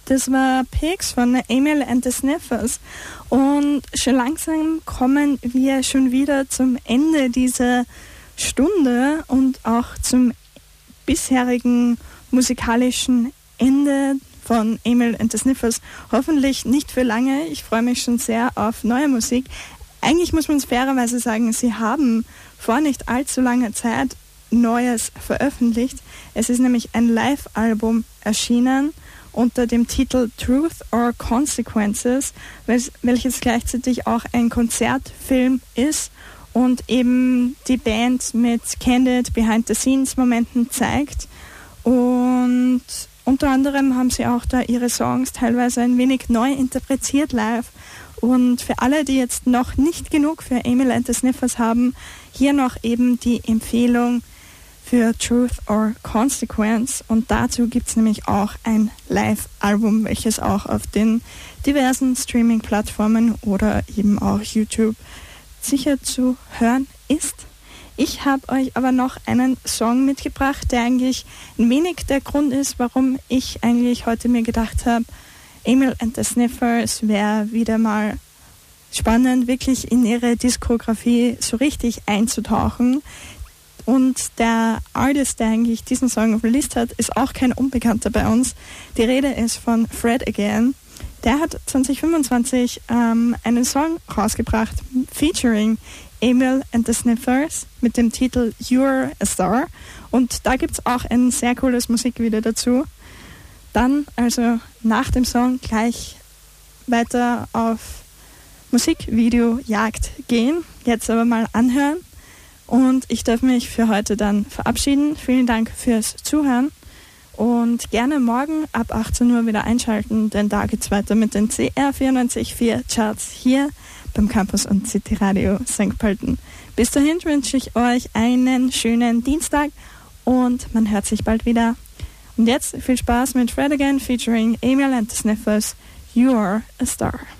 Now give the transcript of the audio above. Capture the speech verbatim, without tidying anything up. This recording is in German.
Das war Pigs von Emil and the Sniffers. Und schon langsam kommen wir schon wieder zum Ende dieser Stunde und auch zum bisherigen musikalischen Ende von Emil and the Sniffers. Hoffentlich nicht für lange. Ich freue mich schon sehr auf neue Musik. Eigentlich muss man es fairerweise sagen, sie haben vor nicht allzu langer Zeit Neues veröffentlicht. Es ist nämlich ein Live-Album erschienen unter dem Titel Truth or Consequences, welches gleichzeitig auch ein Konzertfilm ist und eben die Band mit Candid Behind-the-Scenes-Momenten zeigt. Und unter anderem haben sie auch da ihre Songs teilweise ein wenig neu interpretiert live. Und für alle, die jetzt noch nicht genug für Emil and the Sniffers haben, hier noch eben die Empfehlung für Truth or Consequence. Und dazu gibt es nämlich auch ein Live-Album, welches auch auf den diversen Streaming-Plattformen oder eben auch YouTube sicher zu hören ist. Ich habe euch aber noch einen Song mitgebracht, der eigentlich ein wenig der Grund ist, warum ich eigentlich heute mir gedacht habe, Emil and the Sniffers wäre wieder mal spannend, wirklich in ihre Diskografie so richtig einzutauchen. Und der Artist, der eigentlich diesen Song released hat, ist auch kein Unbekannter bei uns. Die Rede ist von Fred Again. Der hat zwanzig fünfundzwanzig ähm, einen Song rausgebracht, featuring Emil and the Sniffers mit dem Titel You're a Star. Und da gibt es auch ein sehr cooles Musikvideo dazu. Dann also nach dem Song gleich weiter auf Musikvideo-Jagd gehen. Jetzt aber mal anhören. Und ich darf mich für heute dann verabschieden. Vielen Dank fürs Zuhören. Und gerne morgen ab achtzehn Uhr wieder einschalten, denn da geht's weiter mit den C R vierundneunzig Komma vier Charts hier beim Campus und City Radio Sankt Pölten. Bis dahin wünsche ich euch einen schönen Dienstag und man hört sich bald wieder. Und jetzt viel Spaß mit Fred Again featuring Emil and the Sniffers, You're a Star.